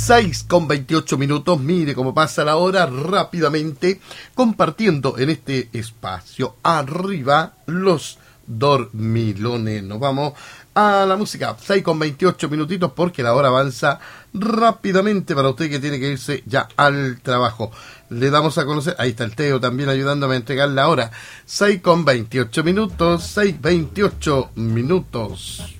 6:28. Mire cómo pasa la hora rápidamente, compartiendo en este espacio arriba los dormilones. Nos vamos a la música, 6:28 porque la hora avanza rápidamente para usted que tiene que irse ya al trabajo. Le damos a conocer, ahí está el Teo también ayudándome a entregar la hora, 6:28, 6:28.